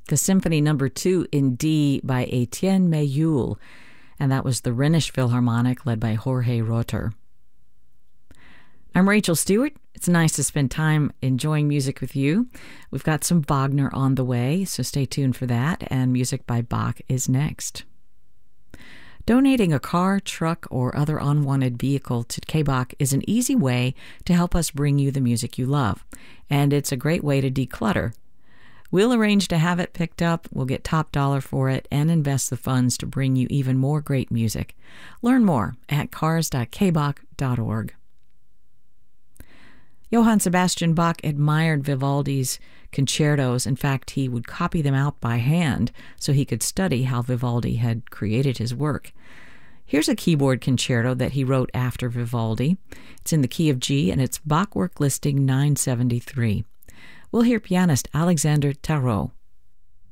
the Symphony Number 2 in D by Etienne Mayul, and that was the Rhenish Philharmonic led by Jorge Rotter. I'm Rachel Stewart. It's nice to spend time enjoying music with you. We've got some Wagner on the way, so stay tuned for that, and music by Bach is next. Donating a car, truck, or other unwanted vehicle to KBach is an easy way to help us bring you the music you love, and it's a great way to declutter. We'll arrange to have it picked up, we'll get top dollar for it, and invest the funds to bring you even more great music. Learn more at cars.kbach.org. Johann Sebastian Bach admired Vivaldi's concertos. In fact, he would copy them out by hand so he could study how Vivaldi had created his work. Here's a keyboard concerto that he wrote after Vivaldi. It's in the key of G, and it's Bach Work Listing 973. We'll hear pianist Alexander Tarot.